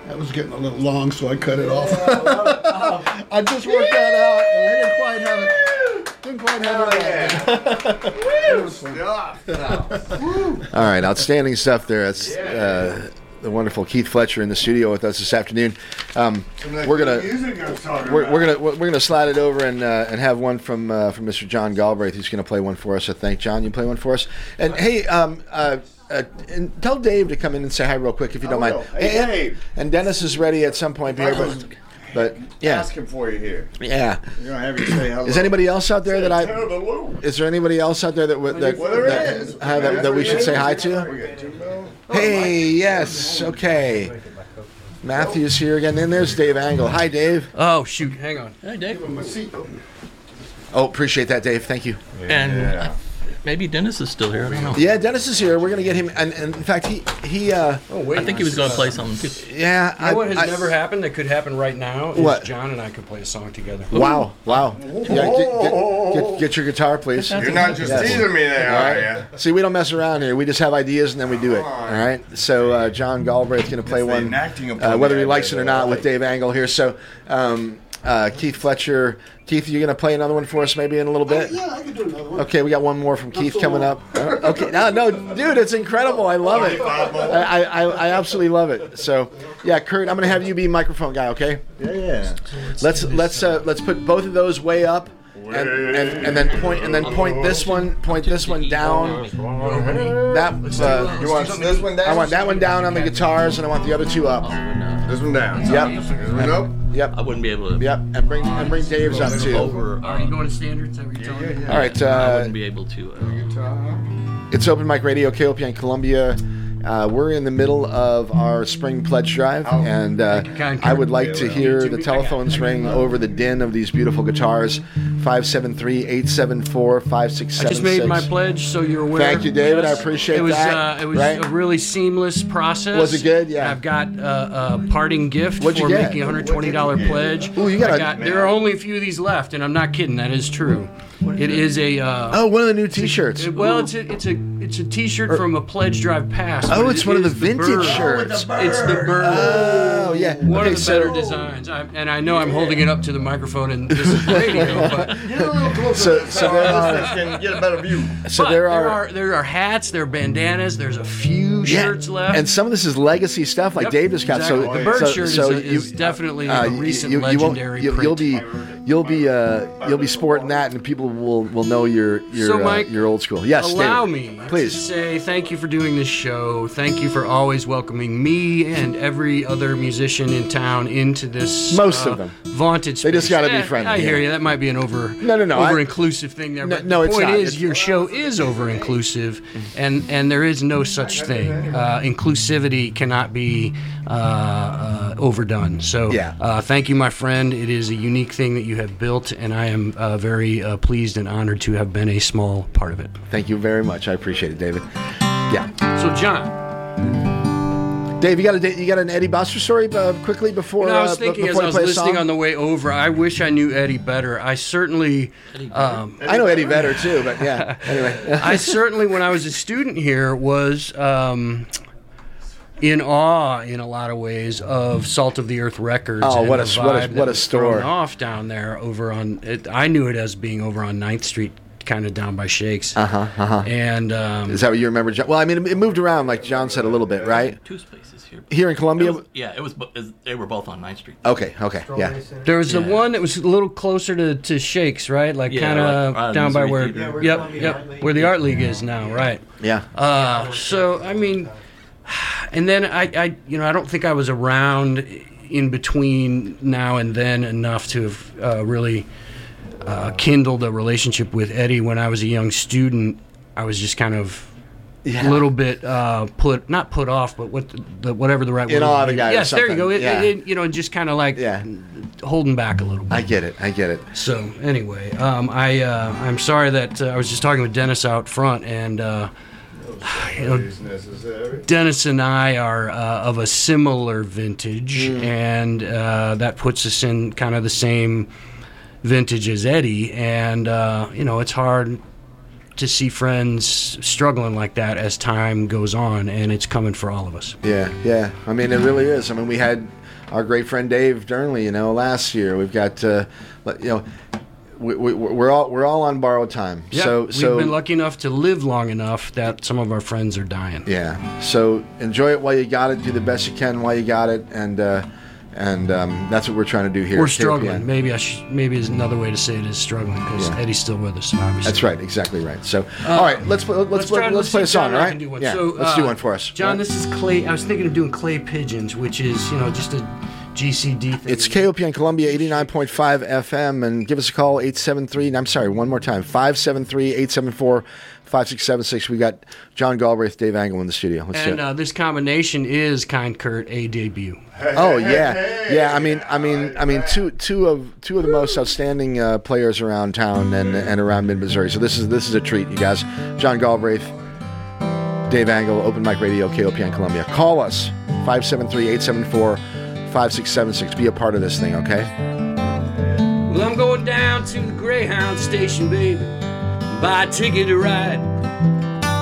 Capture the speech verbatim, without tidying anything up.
That was getting a little long, so I cut it off. I just worked that out, and I didn't quite have it. Didn't quite have it. Yeah. It was fun. All right, outstanding stuff there. That's uh, the wonderful Keith Fletcher in the studio with us this afternoon. Um, we're gonna we're, we're gonna we're gonna slide it over and uh, and have one from uh, from Mister John Galbraith, who's gonna play one for us. I think John, you play one for us. And hey, um, uh, uh, and tell Dave to come in and say hi real quick if you don't mind. Hey, and, Dave. and Dennis is ready at some point here, but but yeah, Asking for you here. yeah. You're gonna have you say hello. Is anybody else out there that I? Hello. Is there anybody else out there that that that, Well, there that, is. uh, that, that we should say hi to? We got two mil. Hey, yes, okay. Matthew's here again. Then there's Dave Angle. Hi, Dave. Oh, shoot. Hang on. Hey, Dave. Oh, appreciate that, Dave. Thank you. And Yeah. maybe Dennis is still here. I don't know. Yeah, Dennis is here. We're gonna get him. And, and in fact, he he. Uh, Oh, wait. I think he was going to play something, too. yeah. You know what has I, never happened that could happen right now is What? John and I could play a song together. Wow! Wow! Yeah, get, get, get, get your guitar, please. You're not just Yes. teasing me there, All are right. you? See, we don't mess around here. We just have ideas and then we do it. All right. So uh, John Galbraith's going to play It's the one, enacting upon uh, whether the he likes it idea or that I not, with like. Dave Angle here. So um, uh, Keith Fletcher. Keith, you're going to play another one for us maybe in a little bit? Yeah, I can do another one. Okay, we got one more from Keith coming up. Uh, Okay, no, no, dude, it's incredible. I love it. I, I, I absolutely love it. So, yeah, Kurt, I'm going to have you be microphone guy. Okay? Yeah, yeah. Let's let's uh, let's put both of those way up, and, and, and then point and then point this one point this one down. That uh, You want this one down? I want that one down on the guitars, and I want the other two up. This one down. Yep. This one up. Yep. I wouldn't be able to. Yep. And bring and bring Dave's up too. Over. Are you going to standards? Is that what you're telling me? All right. I Uh, wouldn't be able to. Uh, It's Open Mic Radio, K O P N Columbia. Uh, we're in the middle of our spring pledge drive, and uh, I would like to hear the telephones ring over the din of these beautiful guitars. five seven three, eight seven four, five six I seven just made six. my pledge, so you're aware. Thank you, David. I appreciate it was, that. Uh, it was Right? a really seamless process. Was it good? Yeah. I've got uh, a parting gift What'd you for get? making a one hundred twenty dollars pledge. Ooh, you got I a- got, there are only a few of these left, and I'm not kidding. That is true. It is a. Uh, Oh, one of the new T-shirts. It- well, it's a it's a it's a T-shirt from a pledge drive past. Oh, but it's it one of the is vintage bird. shirts. It's the bird. Oh, yeah. One Okay, of the so- better designs, I, and I know I'm holding it up to the microphone, and this is radio, but, So, so there are. Can get a better view. So but there there are. are there are hats, there are bandanas, there's a few Yeah, shirts left. and some of this is legacy stuff, like Yep, Dave just got. exactly. So The bird so, shirt so is a- you, is definitely uh, a you- recent you, you won't- legendary you, you'll be, print. you'll be, uh, you'll be sporting that, and people will will know you're you're So, uh, Mike, you're old school. Yes, Allow David, me please. to say thank you for doing this show. Thank you for always welcoming me and every other musician in town into this. Most uh, of them. vaunted. They just space. gotta be Eh, friendly, I hear yeah. you. That might be an over No, no, no, I- over inclusive thing there. No, But no, the it's point not. is, It's- your show is over inclusive, and and there is no such thing. Uh, inclusivity cannot be uh, uh, overdone. So Yeah. uh, thank you, my friend. It is a unique thing that you have built, and I am uh, very uh, pleased and honored to have been a small part of it. Thank you very much. I appreciate it, David. Yeah, So, John, Dave, you got a you got an Eddie Buster story uh, quickly before. you know, I was uh, b- thinking as before I you was play a listening song? on the way over, I wish I knew Eddie better. I certainly, um, I know Eddie Vedder too, but yeah. Anyway, I certainly, when I was a student here, was um, in awe in a lot of ways of Salt of the Earth Records. Oh, and what a- the what a- vibe that what a was store. thrown off down there over on. It, I knew it as being over on ninth Street, kind of down by Shakes. uh huh, uh huh. And um, Is that what you remember? John? Well, I mean, it, it moved around, like John said, a little bit, right? two spaces here. Here in Columbia. It was- yeah, it was. bo- is- They were both on ninth Street. Okay, okay, yeah. there was the Yeah. one that was a little closer to, to Shakes, right? Like Yeah, kind of like, uh, down by Missouri where. Theater. Yep, yep. Where the Art League is now, right? Yeah. Uh, so I mean, and then I, I, you know, I don't think I was around in between now and then enough to have uh, really uh, kindled a relationship with Eddie when I was a young student. I was just kind of Yeah. a little bit uh, put, not put off, but what the, the whatever the right In word awe would of the be. guy or Yes, there you something. go. It, Yeah. it, you know, just kind of like Yeah. holding back a little bit. I get it. I get it. So anyway, um, I uh, I'm sorry that uh, I was just talking with Dennis out front, and uh, you know, Is necessary. Dennis and I are uh, of a similar vintage, Mm. and uh, that puts us in kind of the same vintage as Eddie. And uh, you know, it's hard to see friends struggling like that as time goes on, and it's coming for all of us. Yeah, yeah. I mean, it really is. I mean, we had our great friend Dave Durnley, you know, last year. We've got, uh, you know, we, we, we're all we're all on borrowed time. Yeah, so, we've so, been lucky enough to live long enough that some of our friends are dying. Yeah. So enjoy it while you got it. Do the best you can while you got it, and uh, and um, that's what we're trying to do here. We're at K O P N. struggling. Maybe I sh- maybe is another way to say it is struggling because Yeah. Eddie's still with us. Obviously. That's right. Exactly right. So, all right, let's play, let's let's, try- let's, play a see if John song. and All I right. can do one. Yeah. So, let's do uh, one for us. John, All right. this is Clay. I was thinking of doing Clay Pigeons, which is you know just a G C D thing. It's K O P N Columbia eighty-nine point five F M, and give us a call, eight seven three, I'm sorry, one more time, five seven three, eight seven four, five six seven six. We got John Galbraith, Dave Angle in the studio. Let's And do it. uh, this combination is Kind Kurt a debut. Oh yeah, yeah. I mean, I mean, I mean, two two of two of the most outstanding uh, players around town and and around mid Missouri. So this is this is a treat, you guys. John Galbraith, Dave Angle, Open Mic Radio, K O P N Columbia. Call us, five seven three, eight seven four, five six seven six. Be a part of this thing, okay? Well, I'm going down to the Greyhound station, baby. Buy a ticket to ride.